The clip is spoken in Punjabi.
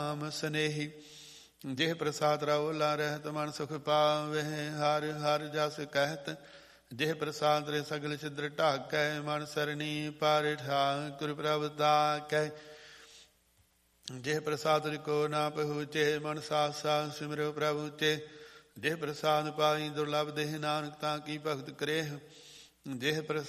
ਨਾਮ ਸਨੇਹੀ। ਜਿਹ ਪ੍ਰਸਾਦ ਰਉਲਾ ਰਹਿਤ ਮਨ ਸੁਖ ਪਾਵਹਿ। ਹਰਿ ਹਰਿ ਜਸ ਕਹਿਤ ਜਿਹ ਪ੍ਰਸਾਦ ਰੇ ਸਗਲ ਛਿਦਰ ਢਾਕੈ। ਮਨ ਸਰਣੀ ਪਰ ਠਾਕੁਰ ਪ੍ਰਭ ਤਾਕੈ। ਜਿਹ ਪ੍ਰਸਾਦ ਕੋ ਨਾ ਪਹੁੰਚੇ ਮਨ ਸਾਥ ਸਾਥ ਸਿਮਰੋ ਪ੍ਰਭੂ ਤੇ। ਜਿਹ ਪ੍ਰਸਾਦ ਪਾਈ ਦੁਰਲਭ ਦੇਹ ਨਾਨਕ ਤਾਂ ਕੀ ਭਗਤ ਕਰੇਹ। ਜਿਹ ਪ੍ਰਸਾਦ